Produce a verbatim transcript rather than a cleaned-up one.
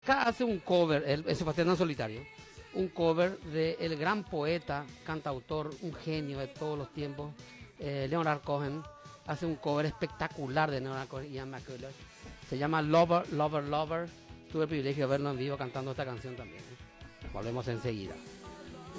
Acá hace un cover, el, el Sebastián en solitario, un cover del gran poeta, cantautor, un genio de todos los tiempos, eh, Leonard Cohen. Hace un cover espectacular de Leonard Cohen y Ian McCulloch. Se llama Lover, Lover, Lover. Tuve el privilegio de verlo en vivo cantando esta canción también. Volvemos enseguida.